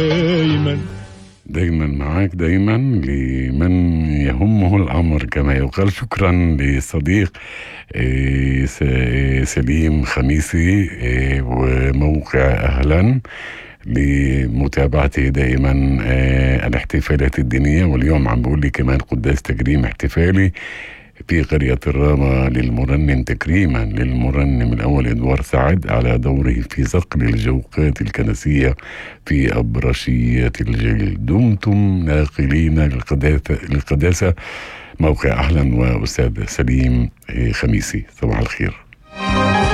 دايما دايما معاك دايما لمن يهمه الأمر كما يقال. شكرا لصديق سليم خميسي وموقع أهلا لمتابعته دائما الاحتفالات الدينية. واليوم عم بقول لي كمان قداس تكريم احتفالي في قرية الرامة للمرنم، تكريما للمرنم الأول إدوار سعد على دوره في صقل الجوقات الكنسية في أبرشية الجيل. دمتم ناقلين للقداسة. موقع أهلا وأستاذ سليم خميسي، صباح الخير.